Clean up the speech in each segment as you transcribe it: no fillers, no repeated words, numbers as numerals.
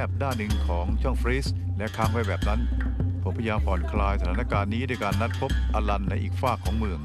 บด้านหนึ่งของช่องฟรีซและค้างไว้แบบนั้นผมพยายามผ่อนคลายสถานการณ์นี้ด้วยการนัดพบอลันในอีกฝากของเมือง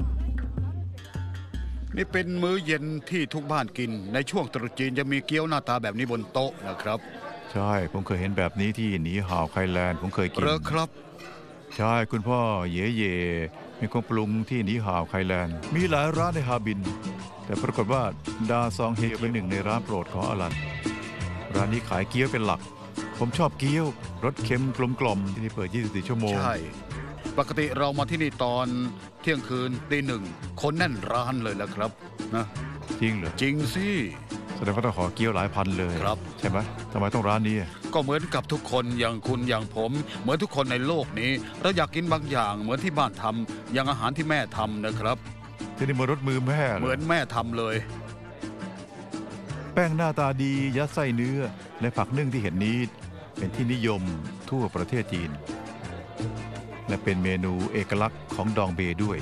นี่เป็นมื้อเย็นที่ทุกบ้านกินในช่วงตรุษจีนจะมีเกี๊ยวหน้าตาแบบนี้บนโต๊ะนะครับใช่ผมเคยเห็นแบบนี้ที่หนีห่าวไคแลนด์ผมเคยกินครับใช่คุณพ่อเย่เย่มีคนปรุงที่หนีห่าวไคแลนด์มีหลายร้านในฮาบินแต่ปรากฏว่าดาซองเฮเป็นหนึ่งในร้านโปรดของอลันร้านนี้ขายเกี๊ยวเป็นหลักผมชอบเกี๊ยวรสเค็มกลมๆที่เปิด24ชั่วโมงใช่ปกติเรามาที่นี่ตอนเที่ยงคืนตีหนึ่งคนแน่นร้านเลยแหละครับนะจริงเหรอจริงสิแสดงว่าต้องขอเกี๊ยวหลายพันเลยครับใช่ไหมทำไมต้องร้านนี้ก็เหมือนกับทุกคนอย่างคุณอย่างผมเหมือนทุกคนในโลกนี้เราอยากกินบางอย่างเหมือนที่บ้านทำอย่างอาหารที่แม่ทำนะครับที่นี่มารสมือแม่เหมือนแม่ทำเลยแป้งหน้าตาดียัดไส้เนื้อและผักนึ่งที่เห็นนี้เป็นที่นิยมทั่วประเทศจีนและเป็นเมนูเอกลักษณ์ของดองเบด้วย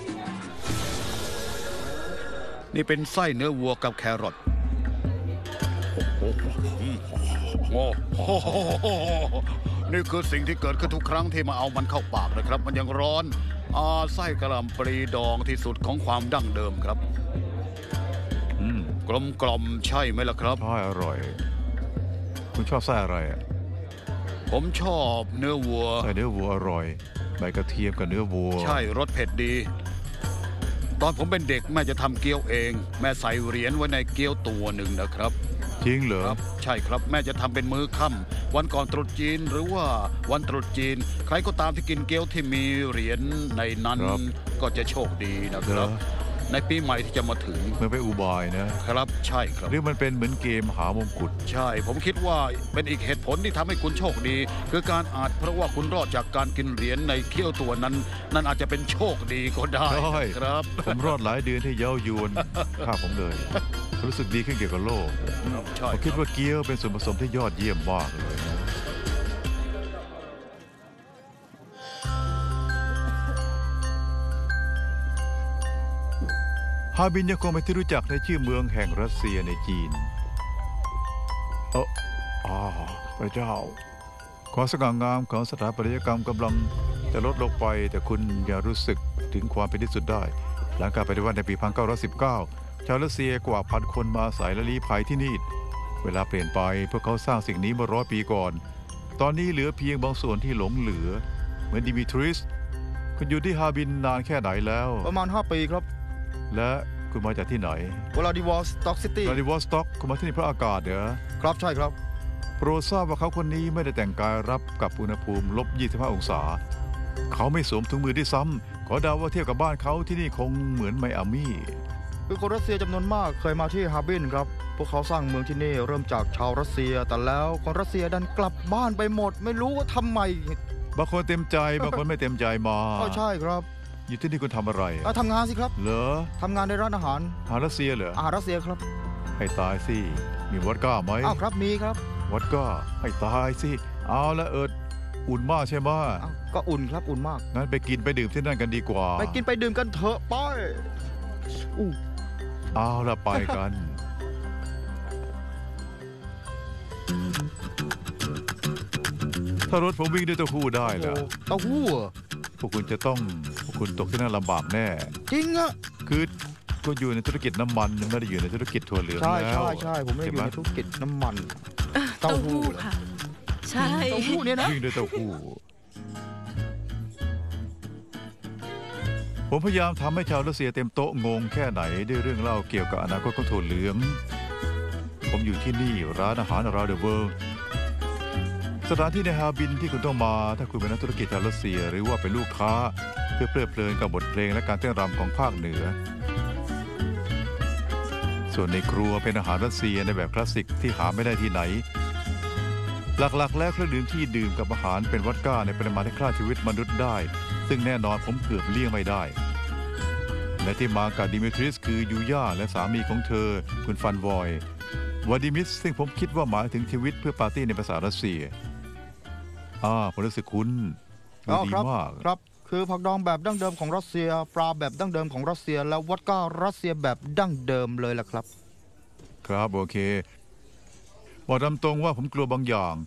นี่เป็นไส้เนื้อวัวกับแครอทนี่คือสิ่งที่เกิดขึ้นทุกครั้งที่มาเอามันเข้าปากนะครับมันยังร้อนไส้กะหล่ำปลีดองที่สุดของความดั้งเดิมครับกลมใช่ไหมล่ะครับใช่อร่อยคุณชอบไส้อะไรผมชอบเนื้อวัวไส้เนื้อวัวอร่อยใบกระเทียมกับเนื้อวัวใช่รสเผ็ดดีตอนผมเป็นเด็กแม่จะทำเกี๊ยวเองแม่ใส่เหรียญไว้ในเกี๊ยวตัวหนึ่งนะครับจริงเหรอครับใช่ครับแม่จะทำเป็นมื้อค่ำวันก่อนตรุษจีนหรือว่าวันตรุษจีนใครก็ตามที่กินเกี๊ยวที่มีเหรียญในนั้นก็จะโชคดีนะครับในปีใหม่ที่จะมาถึงมันเป็นอุบายนะครับใช่ครับหรือมันเป็นเหมือนเกมหามงกุฎใช่ผมคิดว่าเป็นอีกเหตุผลที่ทำให้คุณโชคดีคือการเพราะว่าคุณรอดจากการกินเหรียญในเกี๊ยวตัวนั้นนั่นอาจจะเป็นโชคดีก็ได้ครับผมรอดหลายเดือนที่เย้ายวนข้าผมเลยรู้สึกดีขึ้นเกี่ยวกับโลกผมคิดว่าเกี๊ยวเป็นส่วนผสมที่ยอดเยี่ยมมากเลยนะฮาบินยังคงเป็นที่รู้จักในชื่อเมืองแห่งรัสเซียในจีนพระเจ้าความสง่างามของสถาปัตยกรรมกำลังจะลดลงไปแต่คุณอย่ารู้สึกถึงความเป็นที่สุดได้หลังการปฏิวัติในปี 1919 ชาวรัสเซียกว่าพันคนมาอาศัยและลี้ภัยที่นี่เวลาเปลี่ยนไปพวกเขาสร้างสิ่งนี้เมื่อ100 ปีก่อนตอนนี้เหลือเพียงบางส่วนที่หลงเหลือเหมือนดิมิทริสคุณอยู่ที่ฮาบินนานแค่ไหนแล้วประมาณ5 ปีครับและคุณมาจากที่ไหนวลาดิวอสต็อกซิตี้วลาดิวอสต็อกคุณมาที่นี่เพราะอากาศเหรอครับใช่ครับโปรดทราบว่าเขาคนนี้ไม่ได้แต่งกายรับกับอุณหภูมิ-25 องศาเขาไม่สวมถุงมือด้วยซ้ำขอเดาว่าเทียบกับบ้านเขาที่นี่คงเหมือนไมอามี่คือคนรัสเซียจำนวนมากเคยมาที่ฮาบินครับพวกเขาสร้างเมืองที่นี่เริ่มจากชาวรัสเซียแต่แล้วคนรัสเซียดันกลับบ้านไปหมดไม่รู้ว่าทำไมบางคนเต็มใจบางคนไม่เต็มใจมาใช่ครับอยู่ที่นี่คุณทำอะไรทำงานสิครับเหรอทำงานในร้านอาหารรัสเซียเหรออาหารรัสเซียครับให้ตายสิมีวอดก้าไหมครับมีครับวอดก้าให้ตายสิเอาละอุ่นมากใช่ไหมก็อุ่นครับอุ่นมากงั้นไปกินไปดื่มที่นั่นกันดีกว่าไปกินไปดื่มกันเถอะไปเอาละไปกันถ้ารถผมวิ่งด้วยเต้าหู้ได้แล้วเต้าหู้พวกคุณตกที่นั่นลำบากแน่จริงอะคือก็อยู่ในธุรกิจน้ำมันไม่ได้อยู่ในธุรกิจถั่วเหลืองแล้วใช่ผมไม่ได้อยู่ในธุรกิจน้ำมันเต้าหู้ค่ะใช่เต้าหู้เนี่ยนะวิ่งด้วยเต้าหู้ผมพยายามทำให้ชาวรัสเซียเต็มโต๊ะงงแค่ไหนด้วยเรื่องเล่าเกี่ยวกับอนาคตของถั่วเหลืองผมอยู่ที่นี่ร้านอาหารอาราเดเวิร์สถานที่ในฮาบินที่คุณต้องมาถ้าคุณเป็นนักธุรกิจชาวรัสเซียหรือว่าเป็นลูกค้าเพื่อเพลิดเพลินกับบทเพลงและการเต้นรำของภาคเหนือส่วนในครัวเป็นอาหารรัสเซียในแบบคลาสสิกที่หาไม่ได้ที่ไหนหลักๆแล้วเครื่องดื่มที่ดื่มกับอาหารเป็นวอดก้าในปริมาณที่ฆ่าชีวิตมนุษย์ได้ซึ่งแน่นอนผมเกือบเลี่ยงไม่ได้และที่มากับดิมิทริสคือยูย่าและสามีของเธอคุณฟันวอยวาดิมิสซึ่งผมคิดว่าหมายถึงชีวิตเพื่อปาร์ตี้ในภาษารัสเซียผมรู้สึกคุ้นดีมากครับคือผักดองแบบดั้งเดิมของรัสเซียปลาแบบดั้งเดิมของรัสเซียและวอดก้ารัสเซียแบบดั้งเดิมเลยล่ะครับครับโอเคบอกตามตรงว่าผมกลัวบางอย่าง